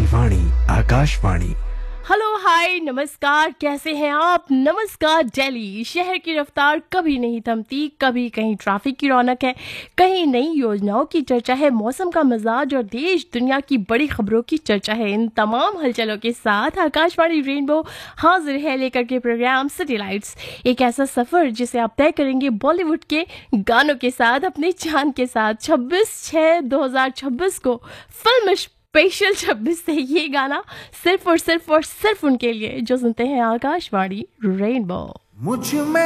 वाणी Akashvani. Hello hi नमस्कार, कैसे हैं आप? नमस्कार दिल्ली। शहर की रफ्तार कभी नहीं थमती, कभी कहीं ट्रैफिक की रौनक है, कहीं नई योजनाओं की चर्चा है, मौसम का मिजाज और देश दुनिया की बड़ी खबरों की चर्चा है। इन तमाम हलचलों के साथ आकाशवाणी रेनबो हाजिर है लेकर के प्रोग्राम सिटी लाइट्स। एक ऐसा सफर जिसे आप तय करेंगे बॉलीवुड के गानों के साथ, अपने चांद के साथ। 26/6/2026 को फिल्म स्पेशल 26 से ये गाना सिर्फ और सिर्फ उनके लिए जो सुनते हैं आकाशवाणी रेनबो। मुझ में